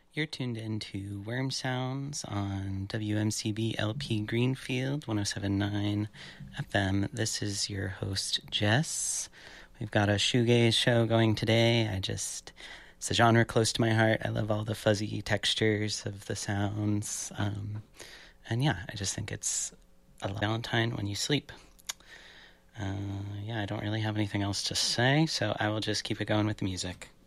You're tuned into Worm Sounds on WMCB LP Greenfield 107.9 FM. This is your host, Jess. We've got a shoegaze show going today. It's a genre close to my heart. I love all the fuzzy textures of the sounds. I just think it's a Valentine when you sleep. I don't really have anything else to say, so I will just keep it going with the music.